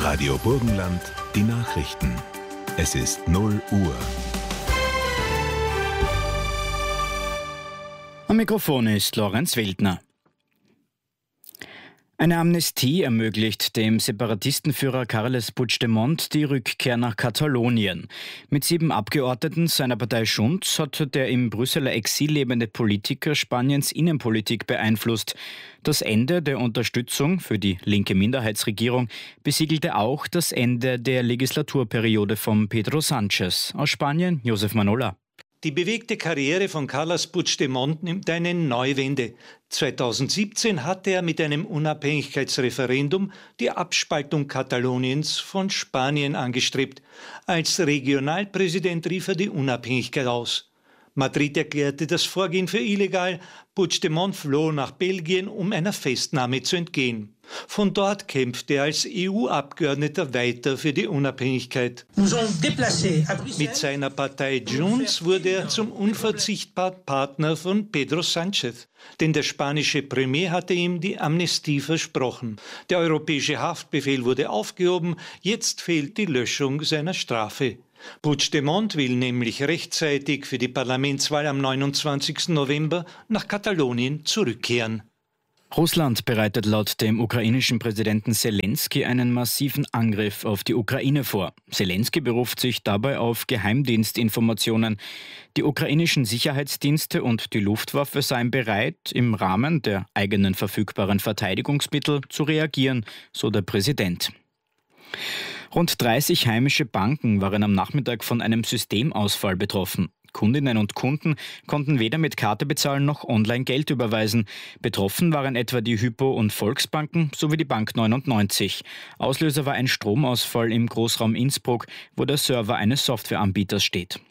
Radio Burgenland, die Nachrichten. Es ist 0 Uhr. Am Mikrofon ist Lorenz Wildner. Eine Amnestie ermöglicht dem Separatistenführer Carles Puigdemont die Rückkehr nach Katalonien. Mit 7 Abgeordneten seiner Partei Junts hat der im Brüsseler Exil lebende Politiker Spaniens Innenpolitik beeinflusst. Das Ende der Unterstützung für die linke Minderheitsregierung besiegelte auch das Ende der Legislaturperiode von Pedro Sánchez. Aus Spanien, Josef Manola. Die bewegte Karriere von Carles Puigdemont nimmt eine Neuwende. 2017 hatte er mit einem Unabhängigkeitsreferendum die Abspaltung Kataloniens von Spanien angestrebt. Als Regionalpräsident rief er die Unabhängigkeit aus. Madrid erklärte das Vorgehen für illegal. Puigdemont floh nach Belgien, um einer Festnahme zu entgehen. Von dort kämpfte er als EU-Abgeordneter weiter für die Unabhängigkeit. Mit seiner Partei Junts wurde er zum unverzichtbaren Partner von Pedro Sánchez. Denn der spanische Premier hatte ihm die Amnestie versprochen. Der europäische Haftbefehl wurde aufgehoben, jetzt fehlt die Löschung seiner Strafe. Puigdemont will nämlich rechtzeitig für die Parlamentswahl am 29. November nach Katalonien zurückkehren. Russland bereitet laut dem ukrainischen Präsidenten Selenskyj einen massiven Angriff auf die Ukraine vor. Selenskyj beruft sich dabei auf Geheimdienstinformationen. Die ukrainischen Sicherheitsdienste und die Luftwaffe seien bereit, im Rahmen der eigenen verfügbaren Verteidigungsmittel zu reagieren, so der Präsident. Rund 30 heimische Banken waren am Nachmittag von einem Systemausfall betroffen. Kundinnen und Kunden konnten weder mit Karte bezahlen noch online Geld überweisen. Betroffen waren etwa die Hypo- und Volksbanken sowie die Bank 99. Auslöser war ein Stromausfall im Großraum Innsbruck, wo der Server eines Softwareanbieters steht.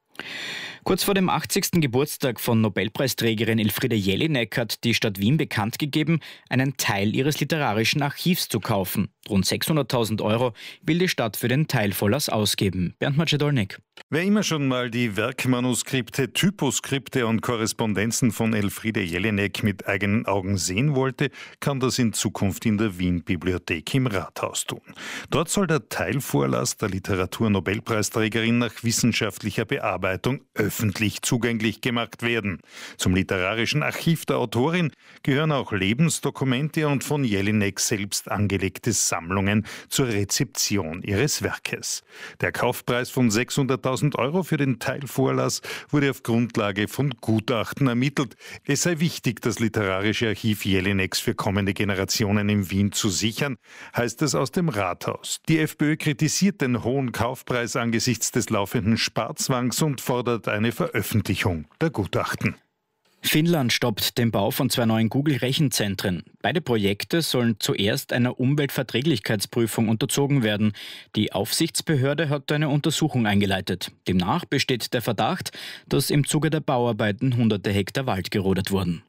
Kurz vor dem 80. Geburtstag von Nobelpreisträgerin Elfriede Jelinek hat die Stadt Wien bekannt gegeben, einen Teil ihres literarischen Archivs zu kaufen. Rund 600.000 € will die Stadt für den Teilvorlass ausgeben. Bernd Macedolnik. Wer immer schon mal die Werkmanuskripte, Typoskripte und Korrespondenzen von Elfriede Jelinek mit eigenen Augen sehen wollte, kann das in Zukunft in der Wien-Bibliothek im Rathaus tun. Dort soll der Teilvorlass der Literatur-Nobelpreisträgerin nach wissenschaftlicher Bearbeitung öffentlich zugänglich gemacht werden. Zum literarischen Archiv der Autorin gehören auch Lebensdokumente und von Jelinek selbst angelegte Sammlungen zur Rezeption ihres Werkes. Der Kaufpreis von 600.000 € für den Teilvorlass wurde auf Grundlage von Gutachten ermittelt. Es sei wichtig, das literarische Archiv Jelineks für kommende Generationen in Wien zu sichern, heißt es aus dem Rathaus. Die FPÖ kritisiert den hohen Kaufpreis angesichts des laufenden Sparzwangs und fordert eine Veröffentlichung der Gutachten. Finnland stoppt den Bau von 2 neuen Google-Rechenzentren. Beide Projekte sollen zuerst einer Umweltverträglichkeitsprüfung unterzogen werden. Die Aufsichtsbehörde hat eine Untersuchung eingeleitet. Demnach besteht der Verdacht, dass im Zuge der Bauarbeiten hunderte Hektar Wald gerodet wurden.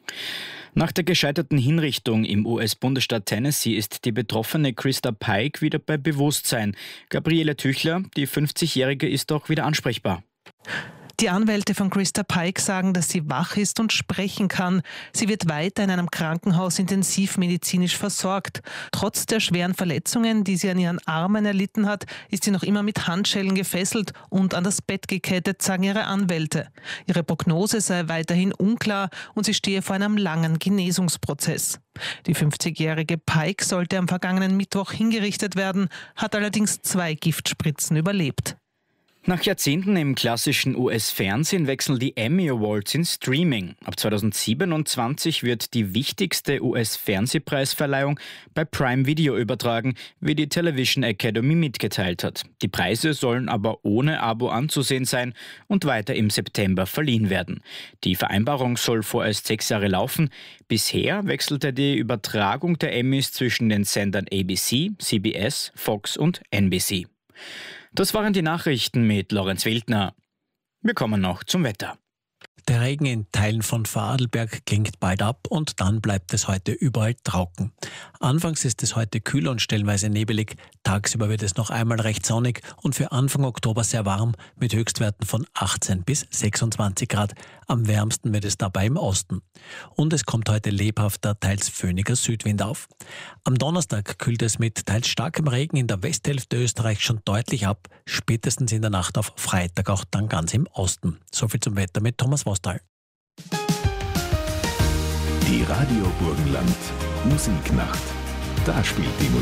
Nach der gescheiterten Hinrichtung im US-Bundesstaat Tennessee ist die betroffene Christa Pike wieder bei Bewusstsein. Gabriele Tüchler, die 50-Jährige, ist auch wieder ansprechbar. Die Anwälte von Christa Pike sagen, dass sie wach ist und sprechen kann. Sie wird weiter in einem Krankenhaus intensivmedizinisch versorgt. Trotz der schweren Verletzungen, die sie an ihren Armen erlitten hat, ist sie noch immer mit Handschellen gefesselt und an das Bett gekettet, sagen ihre Anwälte. Ihre Prognose sei weiterhin unklar und sie stehe vor einem langen Genesungsprozess. Die 50-jährige Pike sollte am vergangenen Mittwoch hingerichtet werden, hat allerdings 2 Giftspritzen überlebt. Nach Jahrzehnten im klassischen US-Fernsehen wechseln die Emmy Awards in Streaming. Ab 2027 wird die wichtigste US-Fernsehpreisverleihung bei Prime Video übertragen, wie die Television Academy mitgeteilt hat. Die Preise sollen aber ohne Abo anzusehen sein und weiter im September verliehen werden. Die Vereinbarung soll vorerst 6 Jahre laufen. Bisher wechselte die Übertragung der Emmys zwischen den Sendern ABC, CBS, Fox und NBC. Das waren die Nachrichten mit Lorenz Wildner. Wir kommen noch zum Wetter. Der Regen in Teilen von Vorarlberg klingt bald ab und dann bleibt es heute überall trocken. Anfangs ist es heute kühl und stellenweise nebelig. Tagsüber wird es noch einmal recht sonnig und für Anfang Oktober sehr warm mit Höchstwerten von 18 bis 26 Grad. Am wärmsten wird es dabei im Osten. Und es kommt heute lebhafter, teils föhniger Südwind auf. Am Donnerstag kühlt es mit teils starkem Regen in der Westhälfte Österreichs schon deutlich ab. Spätestens in der Nacht auf Freitag auch dann ganz im Osten. Soviel zum Wetter mit Thomas Vostal. Die Radio Burgenland Musiknacht. Da spielt die Musik.